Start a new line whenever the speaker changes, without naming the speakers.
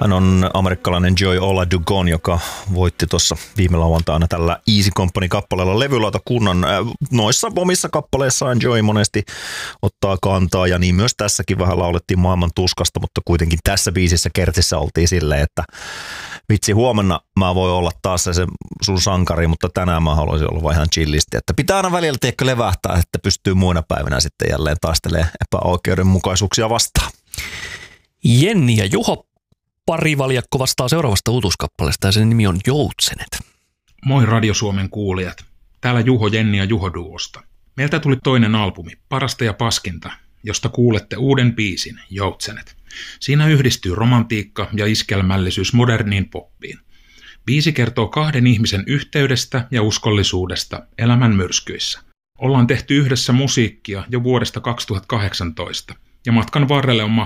Hän on amerikkalainen Joy Oladugon, joka voitti tuossa viime lauantaina tällä Easy Company-kappaleella levylautakunnan. Noissa omissa kappaleissaan Joy monesti ottaa kantaa, ja niin myös tässäkin vähän laulettiin maailman tuskasta, mutta kuitenkin tässä biisissä Kertsissä oltiin silleen, että vitsi, huomenna mä voin olla taas se sun sankari, mutta tänään mä haluaisin olla vaan ihan chillisti. Että pitää aina välillä tiedäkö levähtää, että pystyy muina päivinä sitten jälleen taistelemaan epäoikeudenmukaisuuksia vastaan.
Jenni ja Juho parivaljakko vastaa seuraavasta uutuuskappaleesta ja sen nimi on Joutsenet.
Moi Radio Suomen kuulijat. Täällä Juho, Jenni ja Juho duosta. Meiltä tuli toinen albumi, Parasta ja paskinta, josta kuulette uuden biisin, Joutsenet. Siinä yhdistyy romantiikka ja iskelmällisyys moderniin poppiin. Biisi kertoo kahden ihmisen yhteydestä ja uskollisuudesta elämän myrskyissä. Ollaan tehty yhdessä musiikkia jo vuodesta 2018, ja matkan varrelle on mahtunut